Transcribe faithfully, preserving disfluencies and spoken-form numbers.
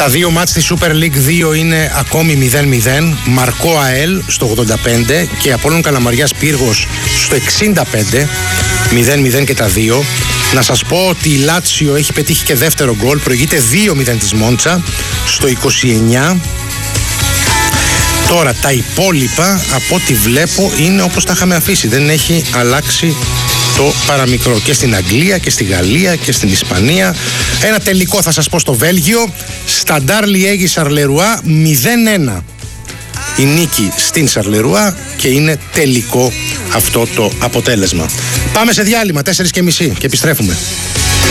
Τα δύο μάτς στη Super League δύο είναι ακόμη μηδέν μηδέν. Μαρκό ΑΕΛ στο ογδόντα πέντε και Απόλλων Καλαμαριάς Πύργος στο εξήντα πέντε. μηδέν μηδέν και τα δύο. Να σας πω ότι η Λάτσιο έχει πετύχει και δεύτερο γκολ. Προηγείται δύο μηδέν της Μόντσα στο είκοσι εννιά. Τώρα τα υπόλοιπα από ό,τι βλέπω είναι όπως τα είχαμε αφήσει. Δεν έχει αλλάξει το παραμικρό και στην Αγγλία και στη Γαλλία και στην Ισπανία. Ένα τελικό θα σας πω στο Βέλγιο. Σταντάρ Λιέγη Σαρλερουά μηδέν ένα. Η νίκη στην Σαρλερουά και είναι τελικό αυτό το αποτέλεσμα. Πάμε σε διάλειμμα τέσσερις και μισή και επιστρέφουμε.